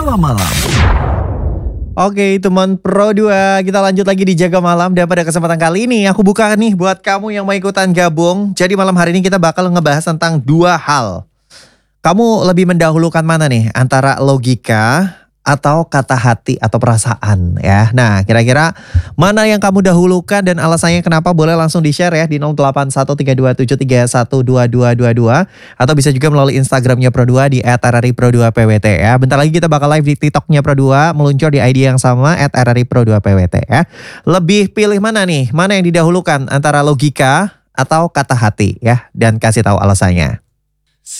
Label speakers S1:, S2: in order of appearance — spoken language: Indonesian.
S1: Jaga Malam.
S2: Oke teman Pro 2, kita lanjut lagi di Jaga Malam. Dan pada kesempatan kali ini aku buka nih buat kamu yang mau ikutan gabung. Jadi malam hari ini kita bakal ngebahas tentang dua hal. Kamu lebih mendahulukan mana nih? Antara logika atau kata hati atau perasaan ya. Nah kira-kira mana yang kamu dahulukan dan alasannya kenapa, boleh langsung di-share ya di 081327312222. Atau bisa juga melalui Instagramnya Pro2 di @rripro2pwt ya. Bentar lagi kita bakal live di TikToknya Pro2, meluncur di ID yang sama @rripro2pwt ya. Lebih pilih mana nih? Mana yang didahulukan antara logika atau kata hati ya? Dan kasih tahu alasannya.